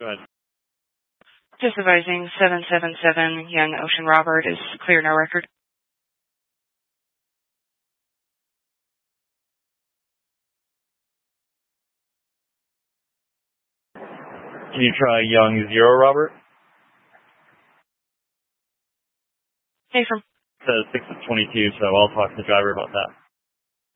Go ahead. Just advising 777 Young Ocean Robert is clear, no record. Can you try Young 0 Robert? Hey, from Says 6 of 22, so I'll talk to the driver about that.